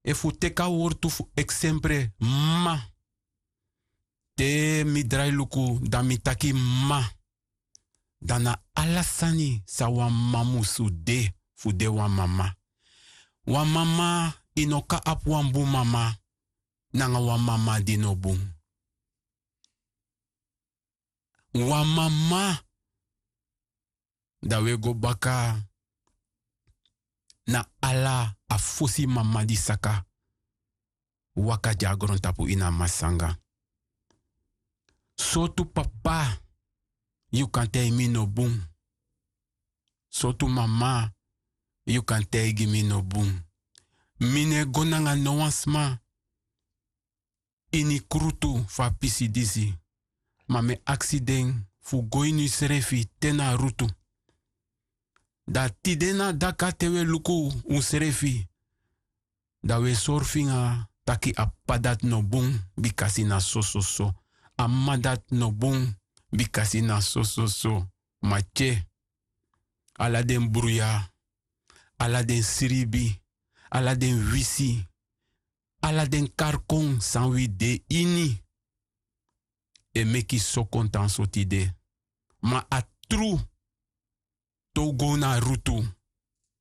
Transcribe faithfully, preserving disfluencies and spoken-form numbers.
E fu teka wortu fu exemple ma. Te mi drai luku da mi taki ma. Dana alasani sa wan mamu su de fu de wan mama. Wan mama inoka ap wan bu mama. Nanga wan mama di no bun. Wan mama da we go baka na ala a fosi mama di saka. Waka jagron tapu ina masanga. So tu papa, you can tell me no boom. So tu mama, you can tell me no boom. Mine gonanga no wansma. Ini krutu fa pisi disi. Ma me accident fu goinu serefi tena rutu. Da tidena daka tewe luku un serefi. Da we sorfinga taki apadat no boom bikasi na so so so. Amadat no boom bikasi na so so so. Mache. Ala den bruya. Ala den siribi. Ala den wisi. Ala den karkong sanwi de ini. E meki so kontan so tide. Ma a true to go na rutu.